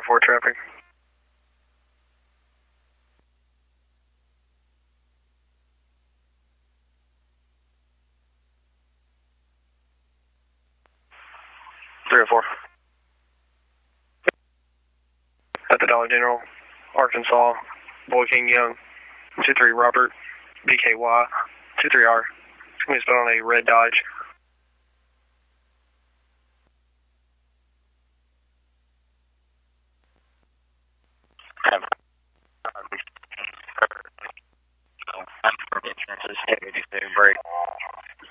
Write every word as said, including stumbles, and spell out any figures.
four traffic. three oh four. At the Dollar General, Arkansas, Boy King Young, two three Robert, B K Y, two three R. It's going to be spelled on a red Dodge.